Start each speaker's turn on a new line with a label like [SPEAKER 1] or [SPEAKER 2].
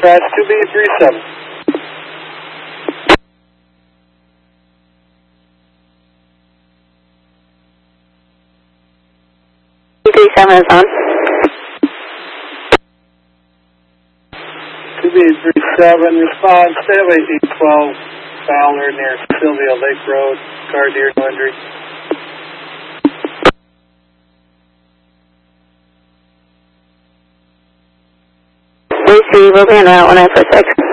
[SPEAKER 1] dispatch 2B37.
[SPEAKER 2] 37 is on.
[SPEAKER 1] 2B37, respond, stay away 812 Fowler near Sylvia Lake Road, car deer, no injury.
[SPEAKER 2] We see, we'll be on route 1946.